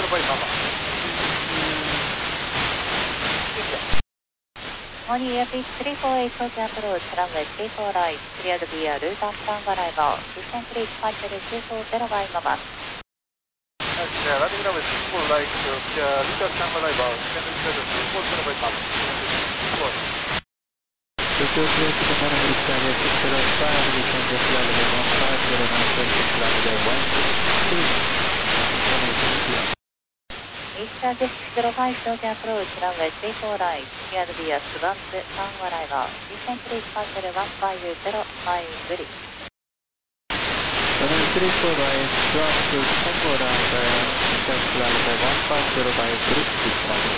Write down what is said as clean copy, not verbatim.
by Mama. Morning Airpeak 348 Tokyo approach, runway 34 right, cleared via route and stand arrival. Descent please departure 240 by Mama. Running runway 34 right, clear route and stand arrival. Descent please 240 by Mama. Tokyo clear to the runway 605, descend just runway 1509, runway 163. Eastern 605 Tokyo approach, runway 34 right, cleared via Swamp, stand arrival. Descent please departure 15053. Runway 34 right, Swamp, Tango runway, just runway 15053.